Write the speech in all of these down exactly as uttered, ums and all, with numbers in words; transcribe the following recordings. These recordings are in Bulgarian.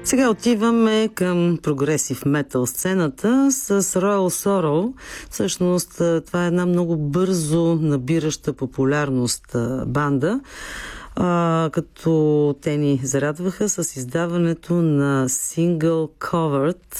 Сега отиваме към прогресив метал сцената с Royal Sorrow. Всъщност това е една много бързо набираща популярност банда, а, като те ни зарадваха с издаването на сингъл Covered.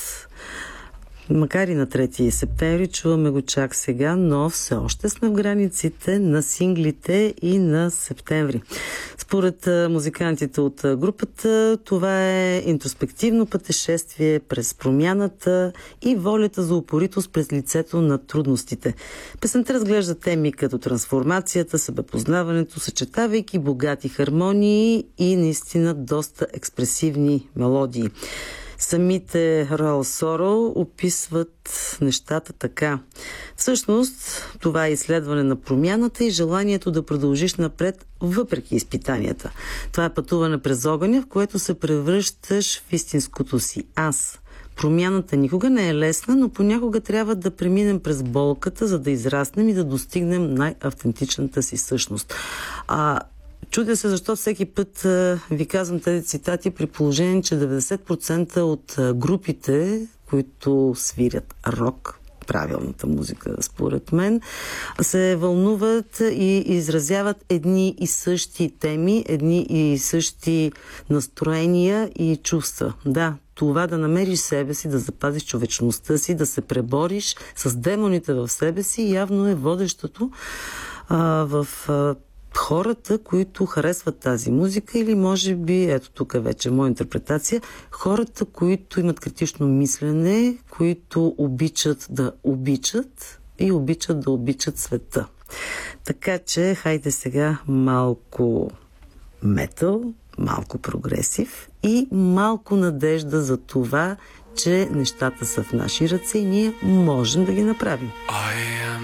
Макар и на трети септември, чуваме го чак сега, но все още сме в границите на синглите и на септември. Според музикантите от групата, това е интроспективно пътешествие през промяната и волята за упоритост през лицето на трудностите. Песента разглежда теми като трансформацията, себепознаването, съчетавайки богати хармонии и наистина доста експресивни мелодии. Самите Royal Sorrow описват нещата така. Всъщност, това е изследване на промяната и желанието да продължиш напред въпреки изпитанията. Това е пътуване през огъня, в което се превръщаш в истинското си аз. Промяната никога не е лесна, но понякога трябва да преминем през болката, за да израснем и да достигнем най-автентичната си същност. А чудя се защо всеки път а, ви казвам тези цитати, при положение, че деветдесет процента от а, групите, които свирят рок, правилната музика според мен, се вълнуват и изразяват едни и същи теми, едни и същи настроения и чувства. Да, това да намериш себе си, да запазиш човечността си, да се пребориш с демоните в себе си, явно е водещото а, в а, хората, които харесват тази музика, или може би, ето тук е вече моя интерпретация, хората, които имат критично мислене, които обичат да обичат и обичат да обичат света. Така че, хайде сега малко метал, малко прогресив и малко надежда за това, че нещата са в наши ръце и ние можем да ги направим.